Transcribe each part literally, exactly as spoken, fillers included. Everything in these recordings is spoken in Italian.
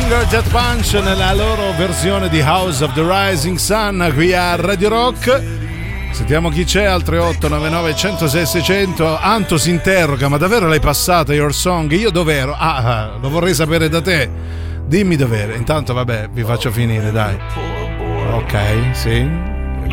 Finger Death Punch nella loro versione di House of the Rising Sun qui a Radio Rock. Sentiamo chi c'è al tre otto nove nove uno zero sei sei zero zero. Anto si interroga: ma davvero l'hai passata Your Song? Io dov'ero? Ah, lo vorrei sapere da te. Dimmi dov'ero. Intanto vabbè, vi faccio finire, dai. Ok, sì.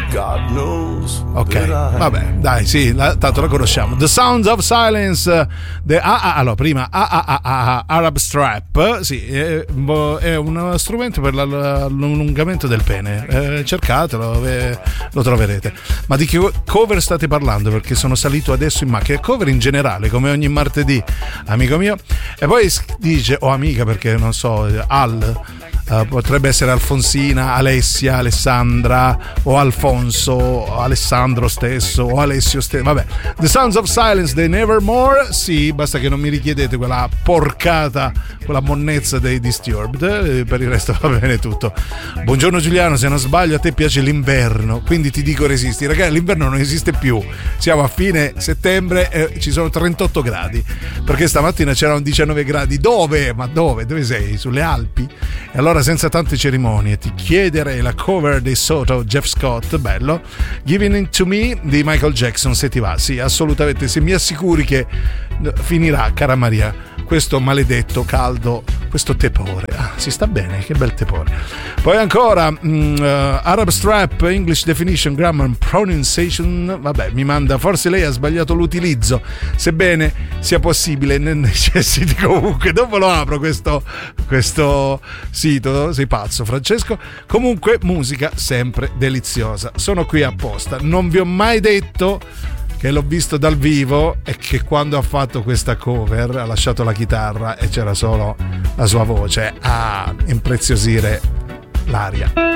Ok, vabbè, dai, sì, la, tanto la conosciamo. The Sounds of Silence. The, ah, ah, allora, prima ah, ah, ah, ah, Arab Strap, sì, è, è uno strumento per l'allungamento del pene. Eh, cercatelo, eh, lo troverete. Ma di che cover state parlando? Perché sono salito adesso in macchina. Cover in generale, come ogni martedì, amico mio. E poi dice, o oh, amica, perché non so, Al. Uh, potrebbe essere Alfonsina, Alessia, Alessandra o Alfonso, o Alessandro stesso o Alessio stesso. Vabbè, The Sounds of Silence dei Nevermore. Sì, basta che non mi richiedete quella porcata, quella monnezza dei Disturbed, eh, per il resto va bene tutto. Buongiorno Giuliano, se non sbaglio a te piace l'inverno, quindi ti dico resisti. Ragazzi, l'inverno non esiste più, siamo a fine settembre e ci sono trentotto gradi, perché stamattina c'erano diciannove gradi. Dove? Ma dove? Dove sei? Sulle Alpi? E allora, senza tante cerimonie, ti chiederei la cover dei Soto, Jeff Scott, bello. Giving It To Me di Michael Jackson, se ti va. Sì, assolutamente, se mi assicuri che finirà, cara Maria, questo maledetto caldo, questo tepore. Ah, si sta bene, che bel tepore. Poi ancora mm, uh, Arab Strap, English Definition, Grammar, Pronunciation. Vabbè, mi manda, forse lei ha sbagliato l'utilizzo, sebbene sia possibile, ne necessiti comunque. Dopo lo apro questo, questo sito. Sei pazzo, Francesco. Comunque, musica sempre deliziosa. Sono qui apposta. Non vi ho mai detto che l'ho visto dal vivo e che quando ha fatto questa cover ha lasciato la chitarra e c'era solo la sua voce a impreziosire l'aria.